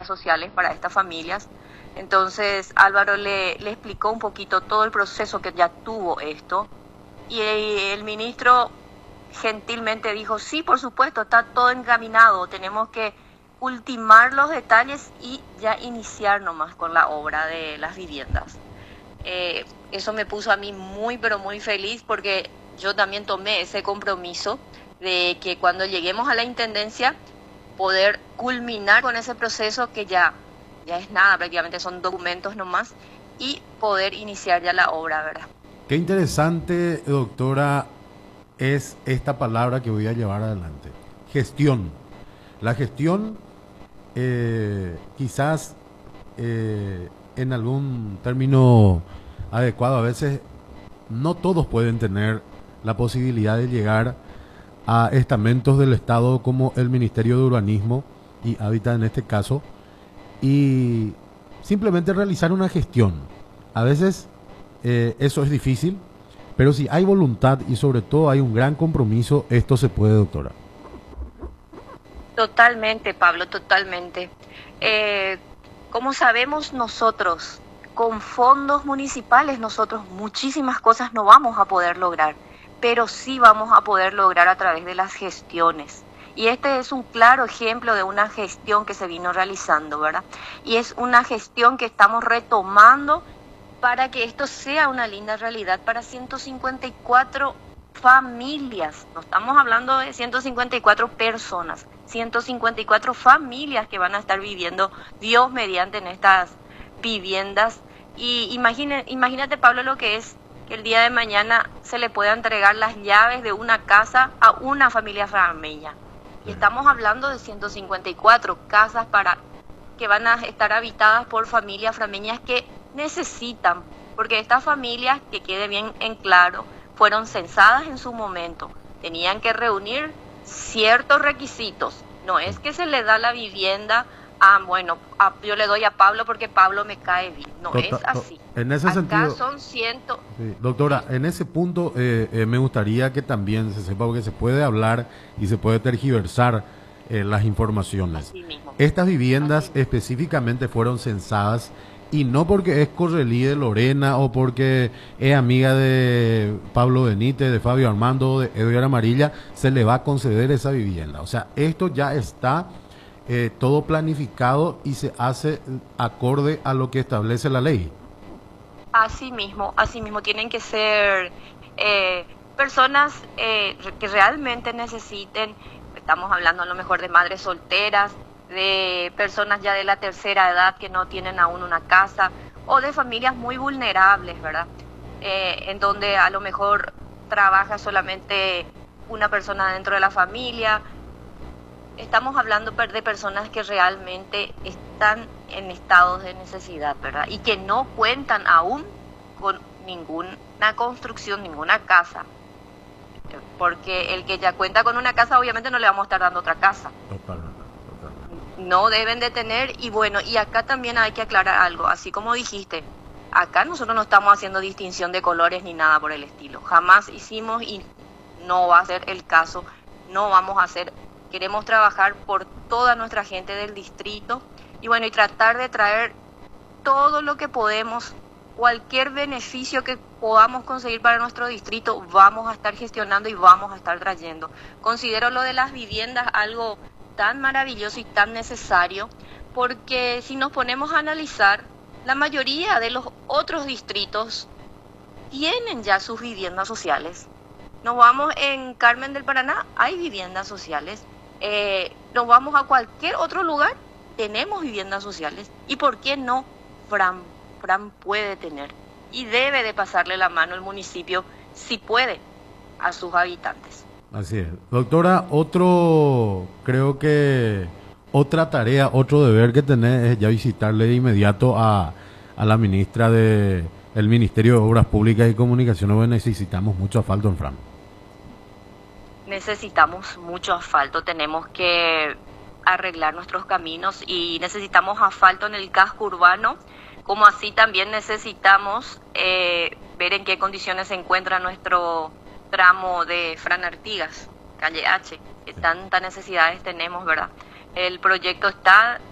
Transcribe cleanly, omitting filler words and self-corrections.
sociales para estas familias. Entonces Álvaro le explicó un poquito todo el proceso que ya tuvo esto, y el ministro gentilmente dijo, sí, por supuesto, está todo encaminado, tenemos que ultimar los detalles y ya iniciar nomás con la obra de las viviendas. Eso me puso a mí muy, pero muy feliz, porque yo también tomé ese compromiso de que cuando lleguemos a la intendencia poder culminar con ese proceso que ya es nada, prácticamente son documentos nomás, y poder iniciar ya la obra, ¿verdad? Qué interesante, doctora, es esta palabra que voy a llevar adelante. Gestión. La gestión, quizás en algún término adecuado, a veces no todos pueden tener la posibilidad de llegar a estamentos del Estado como el Ministerio de Urbanismo y Hábitat en este caso, y simplemente realizar una gestión. A veces eso es difícil, pero si hay voluntad y sobre todo hay un gran compromiso, esto se puede, doctora. Totalmente, Pablo, totalmente. Como sabemos nosotros, con fondos municipales nosotros muchísimas cosas no vamos a poder lograr, pero sí vamos a poder lograr a través de las gestiones. Y este es un claro ejemplo de una gestión que se vino realizando, ¿verdad? Y es una gestión que estamos retomando para que esto sea una linda realidad para 154 familias. No estamos hablando de 154 personas, 154 familias que van a estar viviendo, Dios mediante, en estas viviendas. Y imagínate, Pablo, lo que es que el día de mañana se le pueda entregar las llaves de una casa a una familia frameña. Y estamos hablando de 154 casas que van a estar habitadas por familias frameñas que necesitan, porque estas familias, que quede bien en claro, fueron censadas en su momento, tenían que reunir ciertos requisitos. No es que se le da la vivienda yo le doy a Pablo porque Pablo me cae bien. No es así. En ese Acá sentido, son ciento... Sí, doctora, en ese punto me gustaría que también se sepa, porque se puede hablar y se puede tergiversar las informaciones. Así mismo. Estas viviendas Así mismo. específicamente fueron censadas, y no porque es correlí de Lorena o porque es amiga de Pablo Benítez, de Fabio Armando, de Edgar Amarilla, se le va a conceder esa vivienda. O sea, esto ya está todo planificado y se hace acorde a lo que establece la ley. Así mismo tienen que ser personas que realmente necesiten. Estamos hablando a lo mejor de madres solteras, de personas ya de la tercera edad que no tienen aún una casa, o de familias muy vulnerables, ¿verdad? En donde a lo mejor trabaja solamente una persona dentro de la familia. Estamos hablando de personas que realmente están en estados de necesidad, ¿verdad? Y que no cuentan aún con ninguna construcción, ninguna casa. Porque el que ya cuenta con una casa, obviamente no le vamos a estar dando otra casa. Totalmente. No deben de tener, y bueno, y acá también hay que aclarar algo, así como dijiste, acá nosotros no estamos haciendo distinción de colores ni nada por el estilo. Jamás hicimos, y no va a ser el caso, no vamos a hacer. Queremos trabajar por toda nuestra gente del distrito y bueno, y tratar de traer todo lo que podemos, cualquier beneficio que podamos conseguir para nuestro distrito, vamos a estar gestionando y vamos a estar trayendo. Considero lo de las viviendas algo tan maravilloso y tan necesario, porque si nos ponemos a analizar, la mayoría de los otros distritos tienen ya sus viviendas sociales. Nos vamos en Carmen del Paraná, hay viviendas sociales. Nos vamos a cualquier otro lugar, tenemos viviendas sociales. ¿Y por qué no Fran puede tener? Y debe de pasarle la mano el municipio, si puede, a sus habitantes. Así es. Doctora, creo que otra tarea, otro deber que tenés es ya visitarle de inmediato a la ministra del Ministerio de Obras Públicas y Comunicaciones, porque necesitamos mucho asfalto en Fran. Necesitamos mucho asfalto, tenemos que arreglar nuestros caminos y necesitamos asfalto en el casco urbano, como así también necesitamos ver en qué condiciones se encuentra nuestro tramo de Fran Artigas, calle H, que tantas necesidades tenemos, ¿verdad? El proyecto está